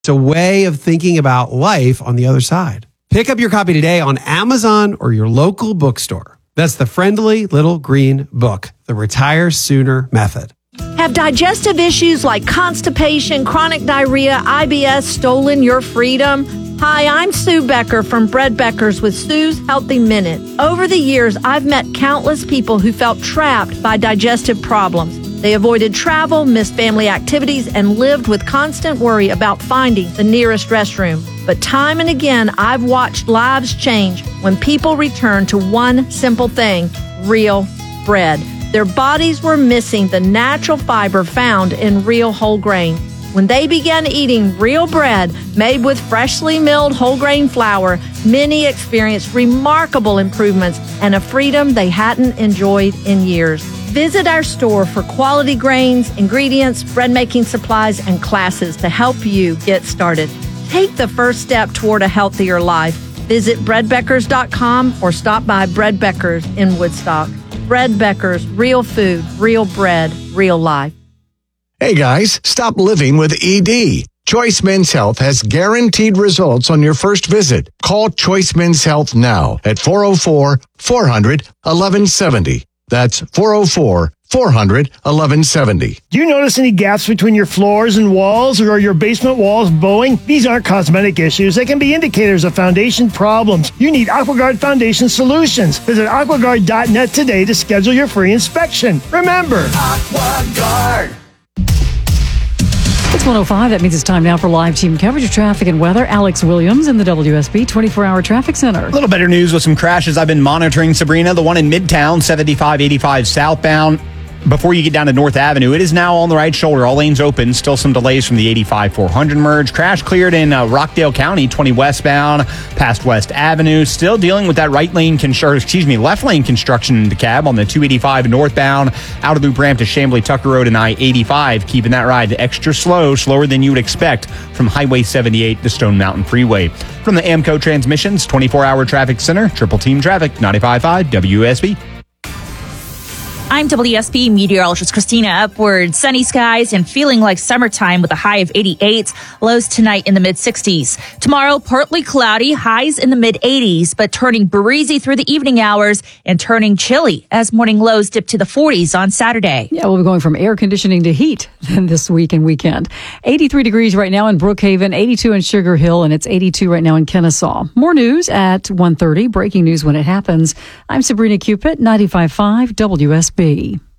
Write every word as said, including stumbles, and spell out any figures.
It's a way of thinking about life on the other side. Pick up your copy today on Amazon or your local bookstore. That's The Friendly Little Green Book, The Retire Sooner Method. Have digestive issues like constipation, chronic diarrhea, I B S stolen your freedom? Hi, I'm Sue Becker from Bread Beckers with Sue's Healthy Minute. Over the years, I've met countless people who felt trapped by digestive problems. They avoided travel, missed family activities, and lived with constant worry about finding the nearest restroom. But time and again, I've watched lives change when people return to one simple thing: real bread. Their bodies were missing the natural fiber found in real whole grain. When they began eating real bread made with freshly milled whole grain flour, many experienced remarkable improvements and a freedom they hadn't enjoyed in years. Visit our store for quality grains, ingredients, bread making supplies, and classes to help you get started. Take the first step toward a healthier life. Visit bread beckers dot com or stop by Bread Beckers in Woodstock. Bread Beckers, real food, real bread, real life. Hey guys, stop living with E D. Choice Men's Health has guaranteed results on your first visit. Call Choice Men's Health now at four oh four, four hundred, eleven seventy. That's four oh four, four hundred, eleven seventy. Do you notice any gaps between your floors and walls, or are your basement walls bowing? These aren't cosmetic issues. They can be indicators of foundation problems. You need AquaGuard Foundation Solutions. Visit aqua guard dot net today to schedule your free inspection. Remember, AquaGuard. It's one oh five. That means it's time now for live team coverage of traffic and weather. Alex Williams in the W S B twenty-four hour Traffic Center. A little better news with some crashes I've been monitoring, Sabrina. The one in Midtown, seventy-five eighty-five southbound. Before you get down to North Avenue, it is now on the right shoulder. All lanes open. Still some delays from the eighty-five four hundred merge. Crash cleared in uh, Rockdale County, twenty westbound, past West Avenue. Still dealing with that right lane, con- or excuse me, left lane construction in DeKalb on the two eighty-five northbound, outer loop ramp to Chamblee Tucker Road and I eighty-five. Keeping that ride extra slow, slower than you would expect from Highway seventy-eight to Stone Mountain Freeway. From the AMCO Transmissions twenty-four hour Traffic Center, Triple Team Traffic, ninety-five point five W S B. I'm W S B meteorologist Christina Upward. Sunny skies and feeling like summertime with a high of eighty-eight. Lows tonight in the mid sixties. Tomorrow, partly cloudy, highs in the mid eighties, but turning breezy through the evening hours and turning chilly as morning lows dip to the forties on Saturday. Yeah, we'll be going from air conditioning to heat this week and weekend. eighty-three degrees right now in Brookhaven, eighty-two in Sugar Hill, and it's eighty-two right now in Kennesaw. More news at one thirty. Breaking news when it happens. I'm Sabrina Cupid, ninety-five point five W S B.